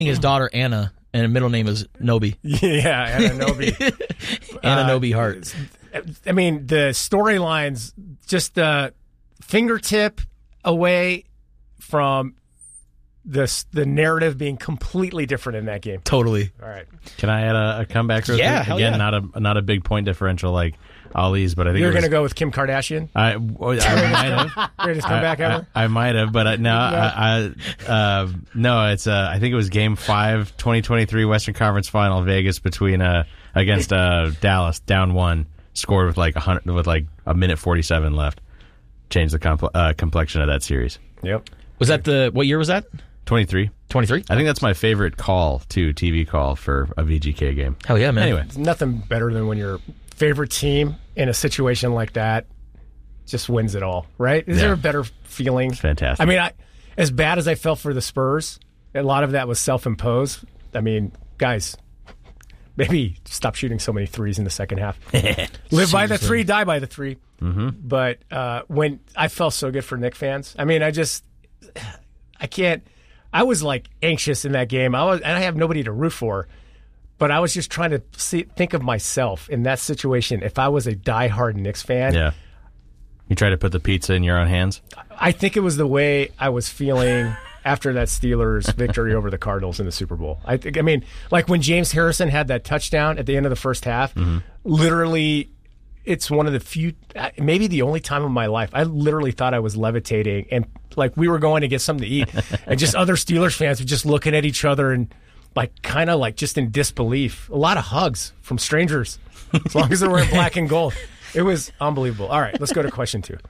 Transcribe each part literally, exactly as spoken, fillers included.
his daughter Anna, and her middle name is Nobi. Yeah, Anna Nobi. Anna uh, Nobi Hart. I mean, the storylines, just the fingertip away from the the narrative being completely different in that game. Totally. All right. Can I add a, a comeback? Real Yeah, quick? hell Again, yeah. not a not a big point differential like Ali's, but I think You're it was, going to go with Kim Kardashian? I, I might have. Greatest comeback I, ever? I, I might have, but I, no, I, I uh, no, it's uh, I think it was Game Five, twenty twenty-three Western Conference Final, Vegas between uh against uh Dallas, down one, scored with like a hundred with like a minute forty-seven left, changed the compl- uh, complexion of that series. Yep. Was that the, what year was that? twenty-three. twenty-three? I think that's my favorite call too, T V call for a V G K game. Hell yeah, man. Anyway, There's nothing better than when your favorite team in a situation like that just wins it all, right? Is Yeah. there a better feeling? It's fantastic. I mean, I, as bad as I felt for the Spurs, a lot of that was self-imposed. I mean, guys, maybe stop shooting so many threes in the second half. Live by the three, die by the three. Mm-hmm. But uh, when I felt so good for Knick fans, I mean, I just, I can't. I was like anxious in that game. I was, and I have nobody to root for. But I was just trying to see, think of myself in that situation. If I was a diehard Knicks fan, yeah. You try to put the pizza in your own hands? I think it was the way I was feeling after that Steelers victory over the Cardinals in the Super Bowl. I think, I mean, like when James Harrison had that touchdown at the end of the first half, mm-hmm. literally, it's one of the few, maybe the only time in my life, I literally thought I was levitating and like we were going to get something to eat. And just other Steelers fans were just looking at each other and like kind of like just in disbelief. A lot of hugs from strangers, as long as they were in black and gold. It was unbelievable. All right, let's go to question two.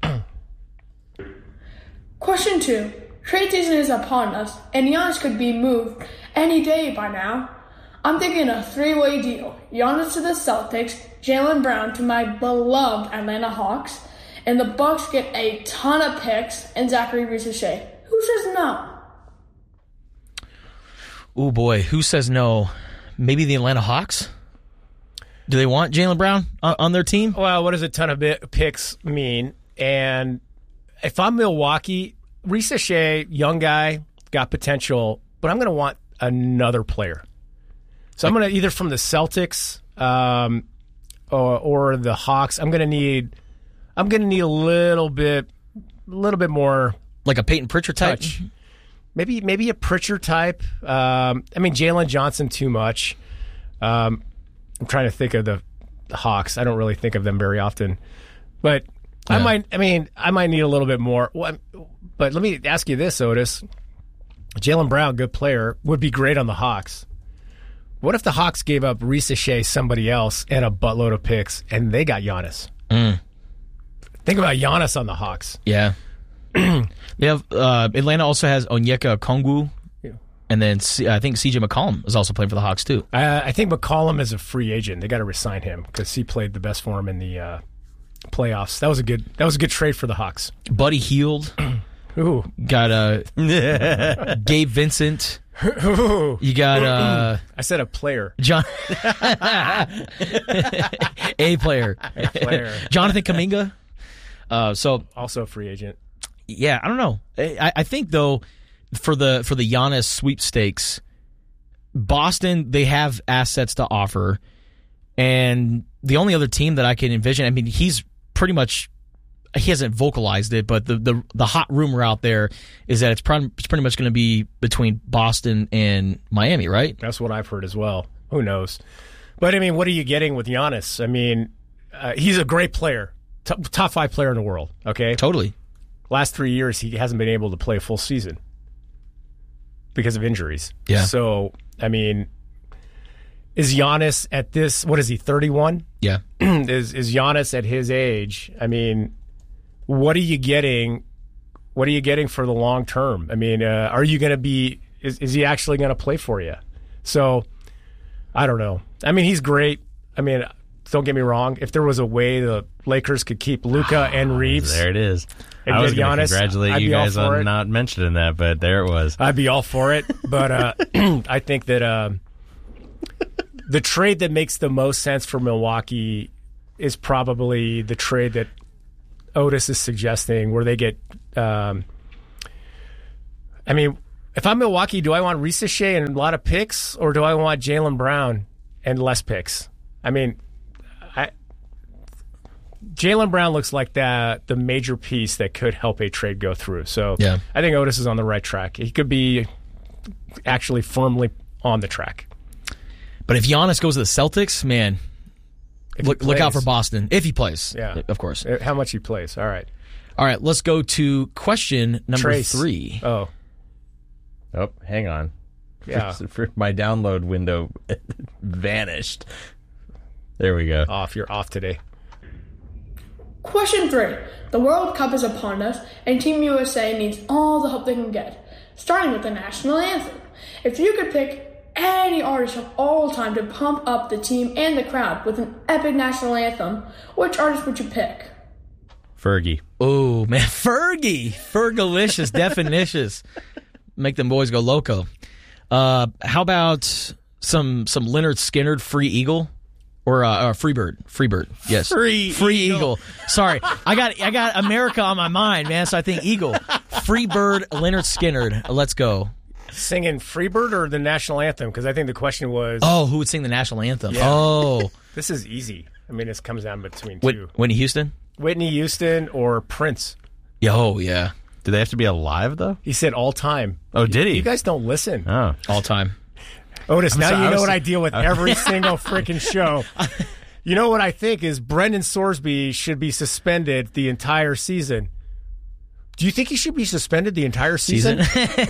Question two. Trade season is upon us, and Giannis could be moved any day by now. I'm thinking a three-way deal. Giannis to the Celtics, Jaylen Brown to my beloved Atlanta Hawks, and the Bucks get a ton of picks and Zachary Reese-Shea. Who says no? Oh boy, who says no? Maybe the Atlanta Hawks? Do they want Jaylen Brown on, on their team? Well, what does a ton of bit- picks mean? And if I'm Milwaukee, Reese-Shea, young guy, got potential, but I'm going to want another player. So I'm going to either from the Celtics um, or, or the Hawks. I'm going to need. I'm going to need a little bit, a little bit more, like a Peyton Pritchard type. Touch. Maybe, maybe a Pritchard type. Um, I mean, Jalen Johnson too much. Um, I'm trying to think of the, the Hawks. I don't really think of them very often, but yeah. I might. I mean, I might need a little bit more. Well, but let me ask you this, Otis. Jaylen Brown, good player, would be great on the Hawks. What if the Hawks gave up Reese-Shea, somebody else, and a buttload of picks, and they got Giannis? Mm. Think about Giannis on the Hawks. Yeah. They have uh, Atlanta also has Onyeka Okongwu, yeah. and then C- I think C J McCollum is also playing for the Hawks too. Uh, I think McCollum is a free agent. They got to resign him because he played the best for him in the uh, playoffs. That was a good. That was a good trade for the Hawks. Buddy Hield. Ooh. Got uh, Gabe Vincent. Ooh. You got uh, I said a player. John a player. A player. Jonathan Kuminga. Uh, so also a free agent. Yeah, I don't know. I, I think though for the for the Giannis sweepstakes, Boston, they have assets to offer, and the only other team that I can envision, I mean, he's pretty much. He hasn't vocalized it, but the, the, the hot rumor out there is that it's, pro- it's pretty much going to be between Boston and Miami, right? That's what I've heard as well. Who knows? But, I mean, what are you getting with Giannis? I mean, uh, he's a great player. T- top five player in the world, okay? Totally. Last three years, he hasn't been able to play a full season because of injuries. Yeah. So, I mean, is Giannis at this, what is he, thirty-one? Yeah. is, is Giannis at his age, I mean... What are you getting? What are you getting for the long term? I mean, uh, are you going to be? Is, is he actually going to play for you? So, I don't know. I mean, he's great. I mean, don't get me wrong. If there was a way the Lakers could keep Luka and Reeves, there it is. And I was going to congratulate I'd you guys on it. not mentioning that, but there it was. I'd be all for it. But uh, I think that uh, the trade that makes the most sense for Milwaukee is probably the trade that Otis is suggesting, where they get, um, I mean, If I'm Milwaukee, do I want Reese Shea and a lot of picks, or do I want Jaylen Brown and less picks? I mean, I Jaylen Brown looks like that the major piece that could help a trade go through. So Yeah. I think Otis is on the right track. He could be actually firmly on the track. But if Giannis goes to the Celtics, man, If he look look out plays. for Boston. If he plays, Yeah. of course. Uh, How much he plays. All right. All right, let's go to question number Trace. three. Oh, Oh, hang on. yeah. For, for my download window vanished. There we go. Off. You're off today. Question three. The World Cup is upon us, and Team U S A needs all the help they can get, starting with the national anthem. If you could pick any artist of all time to pump up the team and the crowd with an epic national anthem, which artist would you pick? Fergie. Oh, man, Fergie. Fergalicious, definitious. Make them boys go loco. Uh, how about some some Leonard Skinner, Free Eagle? Or uh, uh, Freebird, Freebird, yes, Free Free Eagle. Eagle. Sorry, I got I got America on my mind, man. So I think Eagle, Freebird, Leonard Skinner. Let's go. Singing Freebird or the national anthem? Because I think the question was, Oh, who would sing the national anthem? Yeah. Oh, this is easy. I mean, this comes down between Whit- two. Whitney Houston. Whitney Houston or Prince. Yeah, oh yeah, Do they have to be alive, though? He said all time. Oh, did he? You guys don't listen. Oh. all time. Otis, now sorry, you I know was- what I deal with every single freaking show. You know what I think is Brendan Sorsby should be suspended the entire season. Do you think he should be suspended the entire season?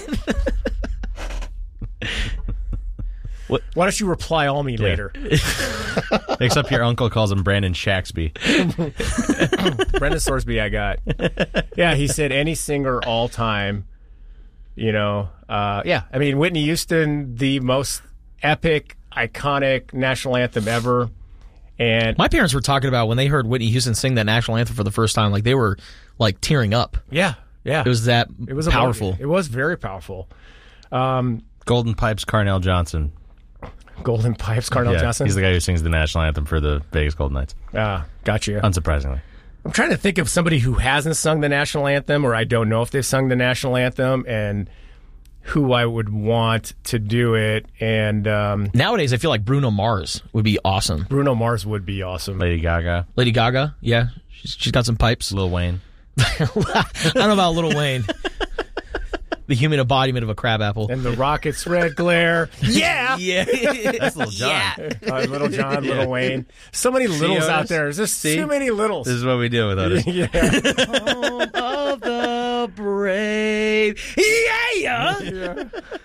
What? Why don't you reply all me later? Except your uncle calls him Brandon Shaxby. Brendan Sorsby, I got. Yeah, he said any singer all time. You know, uh, yeah. I mean, Whitney Houston, the most epic, iconic national anthem ever. And My parents were talking about when they heard Whitney Houston sing that national anthem for the first time, like they were like tearing up. yeah, yeah. It was that It was powerful. It was very powerful. Um, Golden Pipes, Carnell Johnson. Golden Pipes, Cardinal Yeah, Johnson. he's the guy who sings the national anthem for the Vegas Golden Knights. Ah, gotcha. Unsurprisingly. I'm trying to think of somebody who hasn't sung the national anthem, or I don't know if they've sung the national anthem, and who I would want to do it. And um, Nowadays, I feel like Bruno Mars would be awesome. Bruno Mars would be awesome. Lady Gaga, Lady Gaga, yeah, she's, she's got some pipes. Lil Wayne. I don't know about Lil Wayne. The human embodiment of a crabapple. And the Rockets' red glare. Yeah. Yeah. That's Lil Jon. Uh, Little John, Little Wayne. So many littles Otis? out there. There's just See? too many littles. This is what we do with Otis. yeah. Home of the brave. Yeah.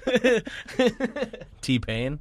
T-Pain.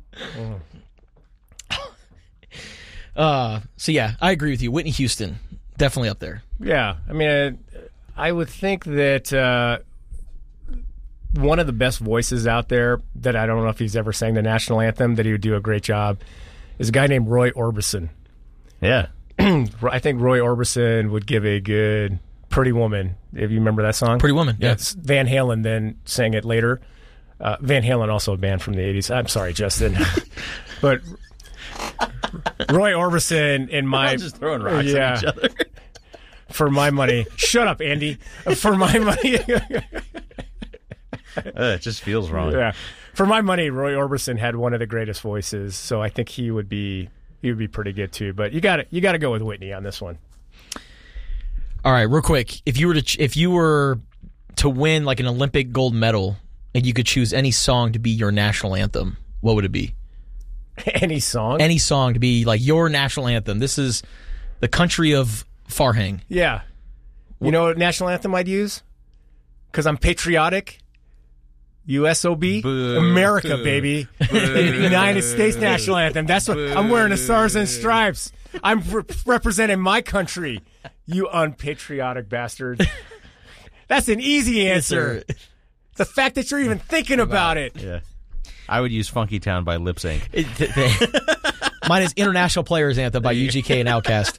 Uh, so, yeah, I agree with you. Whitney Houston, definitely up there. Yeah. I mean, I would think that uh, one of the best voices out there that I don't know if he's ever sang the national anthem, that he would do a great job, is a guy named Roy Orbison. Yeah. I think Roy Orbison would give a good Pretty Woman, if you remember that song. Pretty Woman, yeah. It's Van Halen then sang it later. Uh, Van Halen, also a band from the eighties. I'm sorry, Justin. But Roy Orbison in my... I'm just throwing rocks yeah, at each other. for my money... Shut up, Andy. For my money... Uh, it just feels wrong. yeah. For my money, Roy Orbison had one of the greatest voices, so I think he would be he would be pretty good too. But you got to you got to go with Whitney on this one. All right, real quick. If you were to ch- if you were to win like an Olympic gold medal and you could choose any song to be your national anthem, what would it be? Any song? Any song to be like your national anthem. This is the country of Farhang. Yeah. You know what national anthem I'd use? Because I'm patriotic. U S O B, Boo. America, Boo. baby. United States national anthem. That's what I'm wearing. The stars and stripes. I'm re- representing my country. You unpatriotic bastard. That's an easy answer. The fact that you're even thinking about it. Yeah. I would use Funky Town by Lip Sync. Mine is International Players Anthem by U G K and Outkast.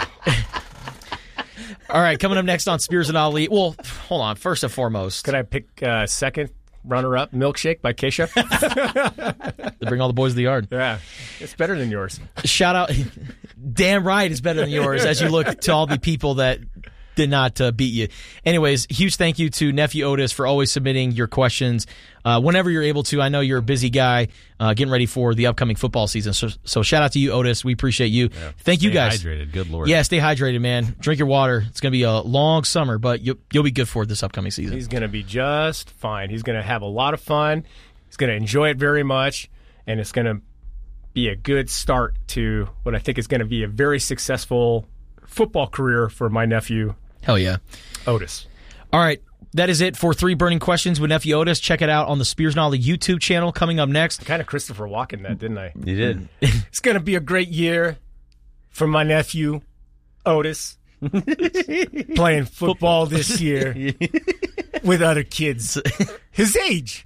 All right, coming up next on Spears and Ali. Well, hold on. First and foremost, Could I pick uh, second runner-up, Milkshake by Keisha? they bring all the boys to the yard. Yeah. It's better than yours. Shout out. Damn right it's better than yours as you look to all the people that did not uh, beat you. Anyways, huge thank you to Nephew Otis for always submitting your questions uh, whenever you're able to. I know you're a busy guy uh, getting ready for the upcoming football season. So, so shout out to you, Otis. We appreciate you. Yeah. Thank Stay you guys. Hydrated. Good Lord. Yeah, stay hydrated, man. Drink your water. It's going to be a long summer, but you'll, you'll be good for it this upcoming season. He's going to be just fine. He's going to have a lot of fun. He's going to enjoy it very much, and it's going to be a good start to what I think is going to be a very successful football career for my nephew, Hell yeah. Otis. All right. That is it for Three Burning Questions with Nephew Otis. Check it out on the Spears Nolly YouTube channel. Coming up next. Kind of Christopher Walken that, didn't I? You did. It's going to be a great year for my nephew, Otis, playing football this year with other kids his age.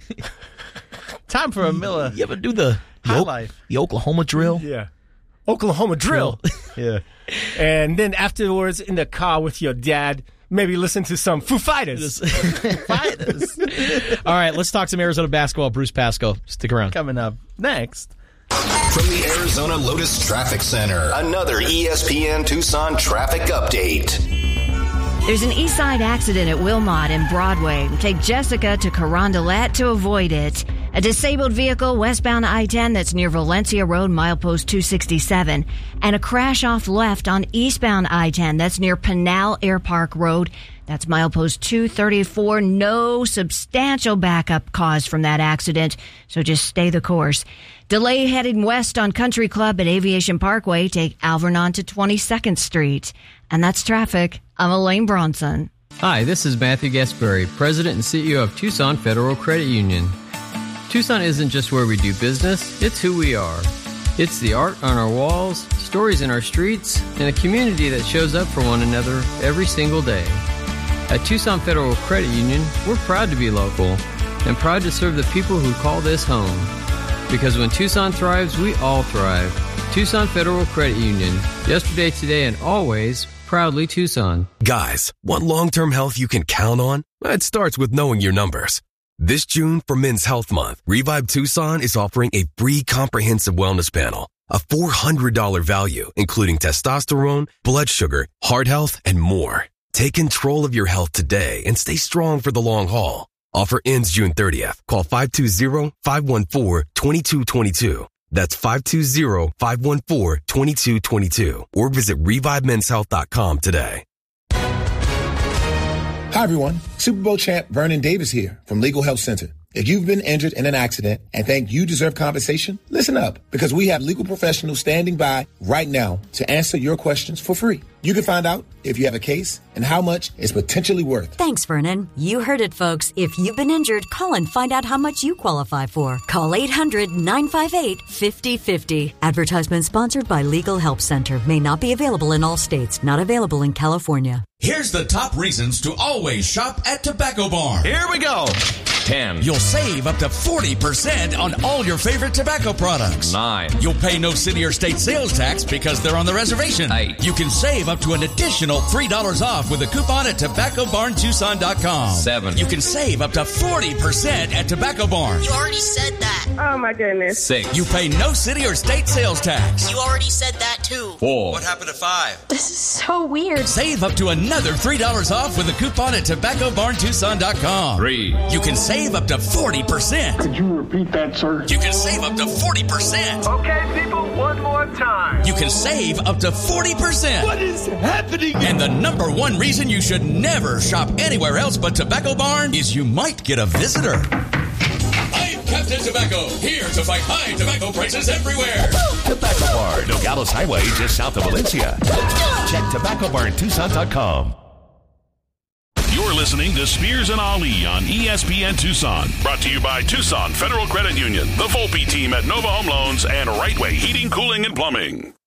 Time for a Miller. You ever do the, the, High o- life. the Oklahoma drill? Yeah. Oklahoma drill. Yeah. And then afterwards in the car with your dad, maybe listen to some Foo Fighters. Fighters. All right, let's talk some Arizona basketball. Bruce Pascoe, stick around. Coming up next. From the Arizona Lotus Traffic Center, another E S P N Tucson traffic update. There's an east side accident at Wilmot and Broadway. Take Jessica to Carondelet to avoid it. A disabled vehicle westbound I ten that's near Valencia Road, milepost two sixty-seven. And a crash off left on eastbound I ten that's near Pinal Air Park Road. That's milepost two thirty-four. No substantial backup caused from that accident, so just stay the course. Delay heading west on Country Club at Aviation Parkway. Take Alvernon to twenty-second Street. And that's traffic. I'm Elaine Bronson. Hi, this is Matthew Gasbury, President and C E O of Tucson Federal Credit Union. Tucson isn't just where we do business, it's who we are. It's the art on our walls, stories in our streets, and a community that shows up for one another every single day. At Tucson Federal Credit Union, we're proud to be local and proud to serve the people who call this home. Because when Tucson thrives, we all thrive. Tucson Federal Credit Union. Yesterday, today, and always, proudly Tucson. Guys, want long-term health you can count on? It starts with knowing your numbers. This June, for Men's Health Month, Revive Tucson is offering a free comprehensive wellness panel. A four hundred dollars value, including testosterone, blood sugar, heart health, and more. Take control of your health today and stay strong for the long haul. Offer ends June thirtieth. Call five two zero, five one four, two two two two. That's five two zero, five one four, two two two two. Or visit revive men's health dot com today. Hi, everyone. Super Bowl champ Vernon Davis here from Legal Help Center. If you've been injured in an accident and think you deserve compensation, listen up, because we have legal professionals standing by right now to answer your questions for free. You can find out if you have a case and how much it's potentially worth. Thanks, Vernon. You heard it, folks. If you've been injured, call and find out how much you qualify for. Call eight hundred, nine five eight, five oh five oh. Advertisement sponsored by Legal Help Center. May not be available in all states. Not available in California. Here's the top reasons to always shop at Tobacco Barn. Here we go. ten. You'll save up to forty percent on all your favorite tobacco products. nine. You'll pay no city or state sales tax because they're on the reservation. eight. You can save up to an additional three dollars off with a coupon at tobacco barn tucson dot com. seven. You can save up to forty percent at Tobacco Barn. You already said that. Oh, my goodness. six. You pay no city or state sales tax. You already said that, too. four. What happened to five? This is so weird. Save up to another three dollars off with a coupon at tobacco barn tucson dot com. three. You can save up to forty percent. Could you repeat that, sir? You can save up to forty percent. Okay, people, one more time. You can save up to forty percent. What is happening? And the number one reason you should never shop anywhere else but Tobacco Barn is you might get a visitor. I'm Captain Tobacco, here to fight high tobacco prices everywhere. Tobacco Barn, Nogales Highway, just south of Valencia. Check tobacco barn tucson dot com. You're listening to Spears and Ali on E S P N Tucson. Brought to you by Tucson Federal Credit Union, the Volpe team at Nova Home Loans, and Rightway Heating, Cooling, and Plumbing.